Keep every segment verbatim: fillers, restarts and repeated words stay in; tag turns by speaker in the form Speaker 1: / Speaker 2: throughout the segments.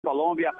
Speaker 1: Colômbia,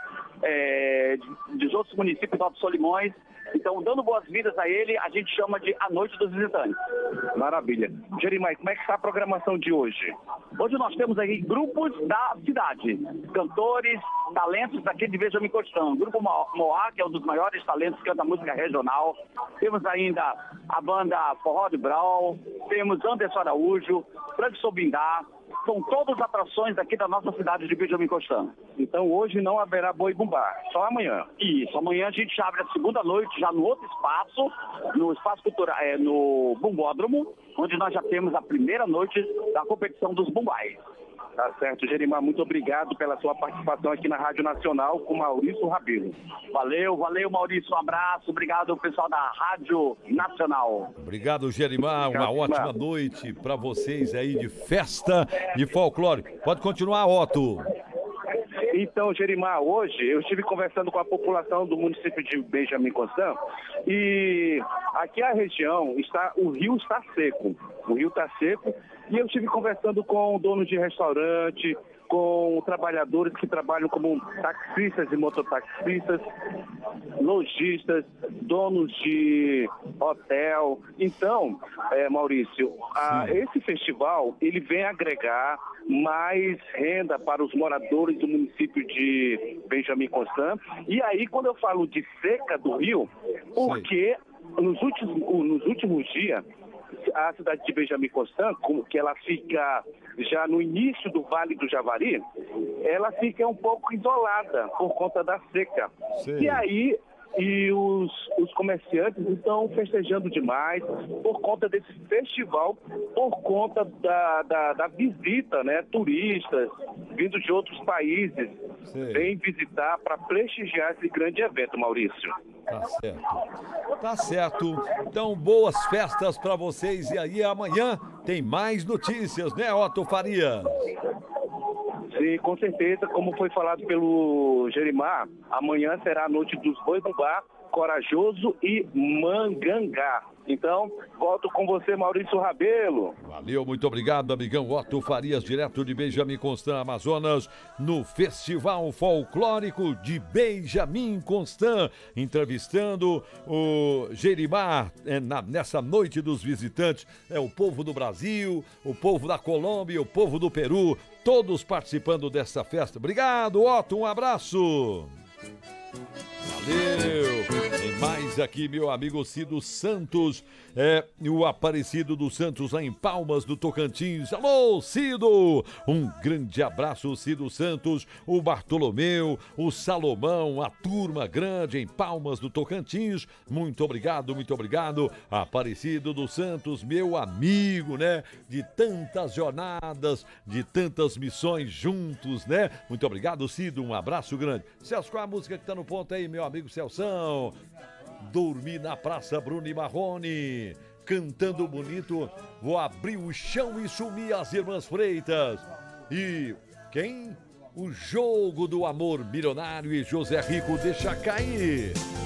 Speaker 1: é, de, de outros municípios do Alto Solimões. Então, dando boas-vindas a ele, a gente chama de A Noite dos Visitantes.
Speaker 2: Maravilha. Jerimar, como é que está a programação de hoje?
Speaker 1: Hoje nós temos aí grupos da cidade, cantores, talentos aqui de Benjamin Constant. O Grupo Moá, que é um dos maiores talentos que canta música regional. Temos ainda a banda Forró de Brau, temos Anderson Araújo, Frank Sobindá. São todas atrações aqui da nossa cidade de Benjamin Constant.
Speaker 2: Então hoje não haverá boi bumbá, só amanhã.
Speaker 1: Isso, amanhã a gente abre a segunda noite já no outro espaço, no espaço cultural, é, no Bumbódromo, onde nós já temos a primeira noite da competição dos bumbais.
Speaker 2: Tá certo, Jerimar, muito obrigado pela sua participação aqui na Rádio Nacional com Maurício Rabelo.
Speaker 1: Valeu, valeu Maurício, um abraço, obrigado pessoal da Rádio Nacional.
Speaker 3: Obrigado, Jerimar, uma ótima noite para vocês aí de festa de folclore. Pode continuar, Otto.
Speaker 2: Então, Jerimar, hoje eu estive conversando com a população do município de Benjamin Constant e aqui a região, está, o rio está seco, o rio está seco e eu estive conversando com donos de restaurante, com trabalhadores que trabalham como taxistas e mototaxistas, lojistas, donos de hotel. Então, é, Maurício, a, esse festival ele vem agregar mais renda para os moradores do município de Benjamin Constant. E aí, quando eu falo de seca do rio, porque nos últimos, nos últimos dias, a cidade de Benjamin Constant, como que ela fica já no início do Vale do Javari, ela fica um pouco isolada por conta da seca. Sim. E aí, e os, os comerciantes estão festejando demais por conta desse festival, por conta da, da, da visita, né? Turistas vindo de outros países vêm visitar para prestigiar esse grande evento, Maurício.
Speaker 3: Tá certo. Tá certo. Então, boas festas para vocês. E aí, amanhã tem mais notícias, né, Otto Faria?
Speaker 2: Sim, com certeza, como foi falado pelo Jerimar, amanhã será a noite dos boi bumbá, Corajoso e Mangangá. Então, volto com você, Maurício Rabelo.
Speaker 3: Valeu, muito obrigado, amigão Otto Farias, direto de Benjamin Constant, Amazonas, no Festival Folclórico de Benjamin Constant, entrevistando o Jerimar é, na, nessa noite dos visitantes. É o povo do Brasil, o povo da Colômbia, o povo do Peru, todos participando dessa festa. Obrigado, Otto, um abraço. Valeu! Tem mais aqui, meu amigo Cido Santos, é o Aparecido dos Santos lá em Palmas do Tocantins. Alô, Cido! Um grande abraço, Cido Santos, o Bartolomeu, o Salomão, a turma grande em Palmas do Tocantins. Muito obrigado, muito obrigado, Aparecido dos Santos, meu amigo, né? De tantas jornadas, de tantas missões juntos, né? Muito obrigado, Cido, um abraço grande. Celso, qual é a música que tá no ponto aí, meu amigo Celção? Dormi na Praça Bruno e Marrone, cantando bonito, vou abrir o chão e sumir as Irmãs Freitas. E quem? O Jogo do Amor Milionário e José Rico, deixa cair.